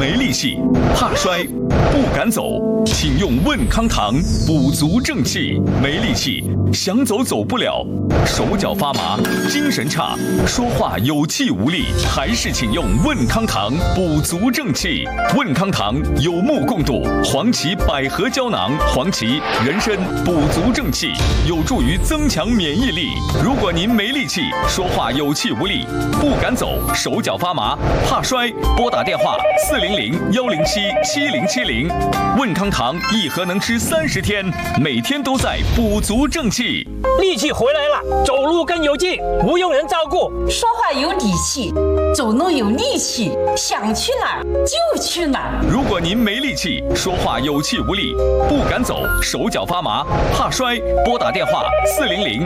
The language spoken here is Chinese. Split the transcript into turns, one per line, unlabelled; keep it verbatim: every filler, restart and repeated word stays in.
没力气、怕摔、不敢走，请用问康堂补足正气。没力气，想走走不了，手脚发麻，精神差，说话有气无力，还是请用问康堂补足正气。问康堂有目共睹，黄芪百合胶囊，黄芪、人参补足正气，有助于增强免疫力。如果您没力气，说话有气无力，不敢走，手脚发麻，怕摔，拨打电话四零零幺零七七零七零。问康堂一盒能吃三十天，每天都在补足正气。
力气回来了，走路更有劲，不用人照顾，
说话有底气，走路有力气，想去哪儿就去哪儿。
如果您没力气，说话有气无力，不敢走，手脚发麻，怕摔，拨打电话四零零